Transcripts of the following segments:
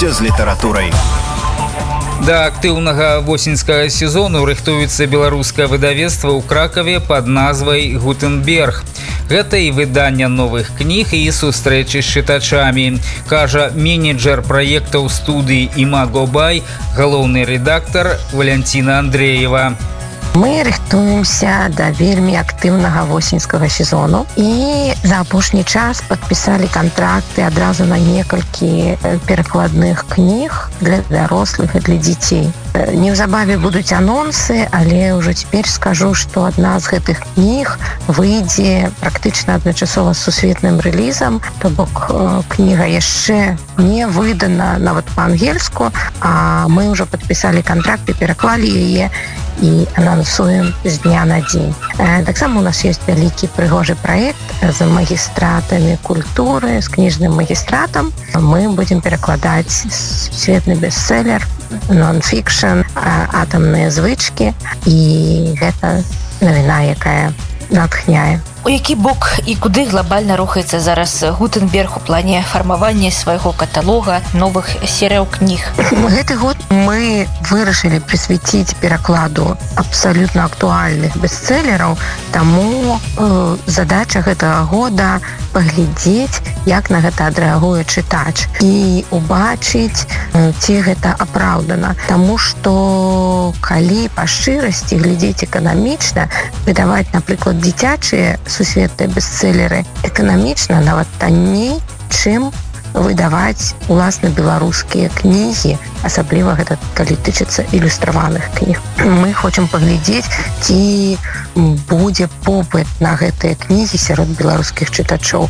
Знаёмся з літаратурай. Да актыўнага восеньскага сезону рыхтуецца беларускае выдавецтва ў Кракаве пад назвай «Гутенберг». Гэта і выданне новых кніг і сустрэчы з чытачамі, кажа менеджер праектаў студыі «Імаго Бай», галоўны рэдактар Валянціна Андреева. Мы рыхтуемся да вельмі актыўнага восеньскага сезону і за апошні час падпісалі кантракты адразу на некалькі перакладных кніг для дарослых і для дзяцей. Неўзабаве будуць анонсы, але ўжо цяпер скажу, што адна з гэтых кніг выйдзе практычна адначасова з сусветным рэлізам, то бок кніга яшчэ не выдана нават па-ангельску, а мы ўжо падпісалі кантракт і пераклалі яе і анансуем з дня на дзень. Таксама у нас ёсць вялікі прыгожы праект з магістратамі культуры, з кніжным магістратам. Мы будзем перакладаць сусветны бестселлер, нон-фікшн, атамныя звычкі, і гэта навіна, якая натхняе. У які бок і куды глобальна рухаецца зараз Гутенберг у плане фармавання свайго каталога новых серыяў кніг? Гэты год мы вырашылі прысвяціць перакладу абсалютна актуальных бестселлераў, таму задача гэтага года паглядзець, як на гэта адрэагуе чытач і убачыць, ці гэта апраўдана. Таму што калі па шчырасці глядзець эканамічна, выдаваць, напрыклад, дзіцячыя сусветныя бестселлеры эканамічна нават танней, чым выдаваць уласна беларускія кнігі, асабліва гэта калі тычыцца ілюстраваных кніг. Мы хочам паглядзець, ці будзе попыт на гэтыя кнігі сярод беларускіх чытачоў.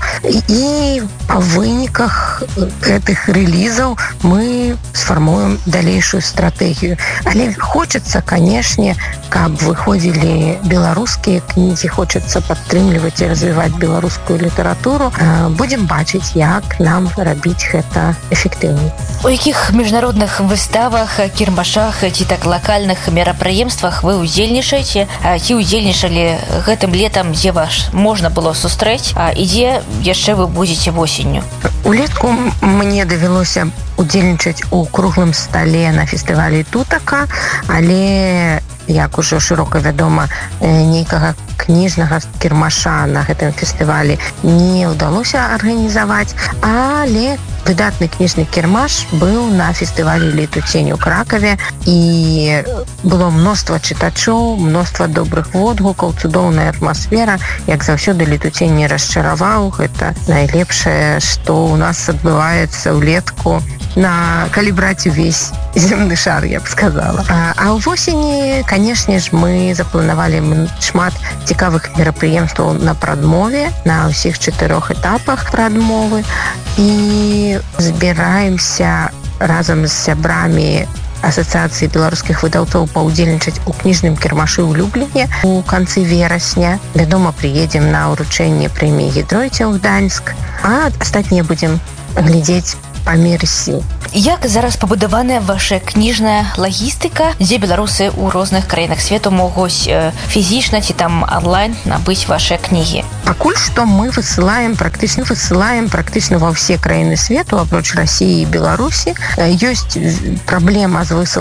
І па выніках гэтых рэлізаў мы сфармуем далейшую стратэгію. Але хочацца, канешне, каб выходзілі беларускія кнігі, хочацца падтрымліваць і развіваць беларускую літаратуру. Будзем бачыць, як нам рабіць гэта эфектыўней. У якіх міжнародных выставах, кірмашах ці так лакальных мерапрыемствах вы ўдзельнічаеце? Ці ўдзельнічалі гэтым летам, дзе вас можна было сустрэць, і дзе яшчэ вы будзеце восенню? Улетку мне давялося удзельнічаць у круглым стале на фестывалі Тутака, але, як ужо шырока вядома, нейкага кніжнага кірмаша на гэтым фестывалі не ўдалося арганізаваць, але выдатны кніжны кірмаш быў на фестывалі «Летуцень» у Кракаве, і было мноства чытачоў, мноства добрых водгукаў, цудоўная атмасфера. Як заўсёды, «Летуцень» не расчараваў. Гэта найлепшае, што ў нас адбываецца ўлетку, калі браць увесь земны шар, я б сказала. А ў восені, канешне ж, мы запланавалі шмат цікавых мерапрыемстваў на прадмове, на ўсіх 4 этапах прадмовы, і збіраемся разам з сябрамі Асацыяцыі беларускіх выдаўцоў паўдзельнічаць у кніжным кірмашы ў Любліне у канцы верасня. Вядома, прыедзем на ўручэнне прэміі Гідройця ў Гданьск, а астатнія будзем глядзець па меры сіл. Як зараз пабудаваная ваша кніжная лагістыка, дзе беларусы ў розных краінах свету могуць фізічна ці там онлайн набыць вашыя кнігі? Пакуль што мы высылаем практычна ва ўсе краіны свету, апроч Расіі і Беларусі. Ёсць праблема з высылкай